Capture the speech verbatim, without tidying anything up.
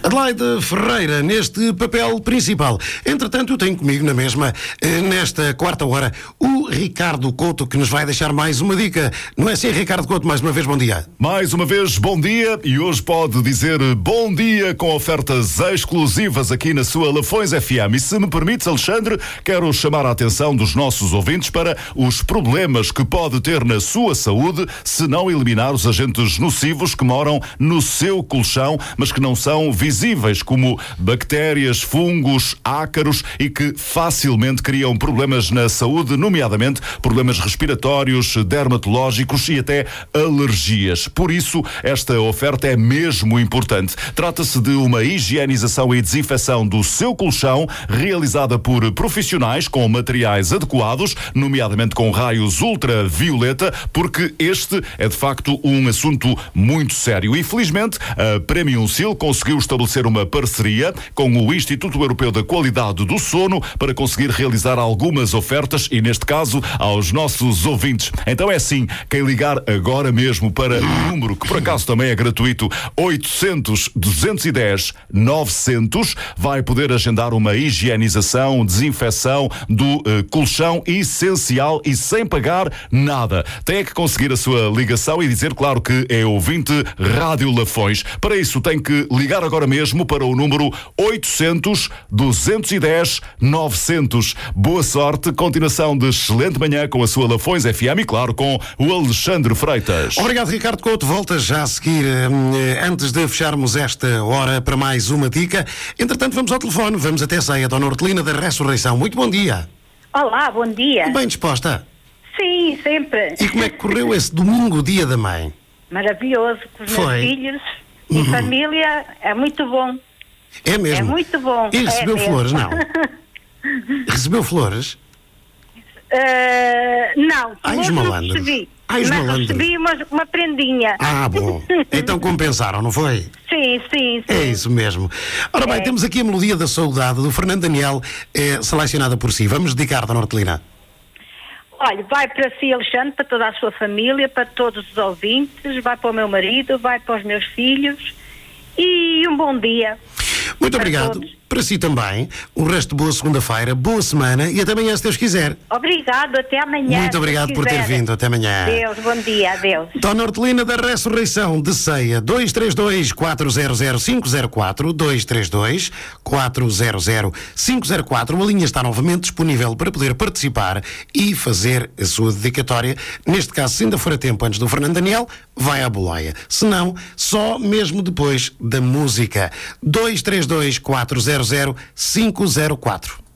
Adelaide Ferreira, neste papel principal. Entretanto, eu tenho comigo na mesma, nesta quarta hora, o Ricardo Couto, que nos vai deixar mais uma dica. Não é assim, Ricardo Couto? Mais uma vez, bom dia. Mais uma vez, bom dia. E hoje pode dizer bom dia com ofertas exclusivas aqui na sua Lafões F M. E se me permites, Alexandre, quero chamar a atenção dos nossos ouvintes para os problemas que pode ter na sua saúde se não eliminar os agentes nocivos que moram no seu colchão, mas que não são visíveis, como bactérias, fungos, ácaros e que facilmente criam problemas na saúde, nomeadamente problemas respiratórios, dermatológicos e até alergias. Por isso, esta oferta é mesmo importante. Trata-se de uma higienização e desinfecção do seu colchão, realizada por profissionais com materiais adequados, nomeadamente com raios ultravioleta, porque este é de facto um assunto muito sério. E felizmente, a Premium Seal conseguiu estabelecer uma parceria com o Instituto Europeu da Qualidade do Sono para conseguir realizar algumas ofertas e, neste caso, aos nossos ouvintes. Então é assim, quem ligar agora mesmo para o número, que por acaso também é gratuito, oitocentos, duzentos e dez, novecentos, vai poder agendar uma higienização, desinfecção do uh, colchão essencial e sem pagar nada. Tem que conseguir a sua ligação e dizer, claro, que é ouvinte Rádio Lafões. Para isso tem que ligar agora mesmo para o número oitocentos, duzentos e dez, novecentos. Boa sorte, continuação de excelente manhã com a sua Lafões F M e, claro, com o Alexandre Freitas. Obrigado, Ricardo Couto. Volta já a seguir, antes de fecharmos esta hora, para mais uma dica. Entretanto, vamos ao telefone, vamos até Ceia, Dona Hortelina da Ressurreição. Muito bom dia. Olá, bom dia. Bem disposta? Sim, sempre. E como é que correu esse domingo, dia da mãe? Maravilhoso, com os Foi? meus filhos e Uhum. família, é muito bom. É mesmo? É muito bom. E recebeu é flores, mesmo. não? Recebeu flores? Uh, não, Ai, os flores não malandros. recebi. Ai, os mas malandros. recebi uma, uma prendinha. Ah, bom. Então compensaram, não foi? Sim, sim, sim. É isso mesmo. Ora bem, É. temos aqui a melodia da saudade do Fernando Daniel, é, selecionada por si. Vamos dedicar, Dona Hortelina. Olha, vai para si, Alexandre, para toda a sua família, para todos os ouvintes, vai para o meu marido, vai para os meus filhos e um bom dia. Muito Para obrigado. todos. Para si também. Um resto de boa segunda-feira, boa semana e até amanhã, se Deus quiser. Obrigado, até amanhã. Muito se obrigado por ter quiser. vindo. Até amanhã. Deus, bom dia, adeus. Dona Hortelina da Ressurreição de Ceia, dois três dois, quatro zero zero, cinco zero quatro, dois três dois, quatro zero zero, cinco zero quatro. A linha está novamente disponível para poder participar e fazer a sua dedicatória. Neste caso, se ainda for a tempo antes do Fernando Daniel, vai à boleia. Se não, só mesmo depois da música. dois três dois, quatro zero zero, cinco zero quatro.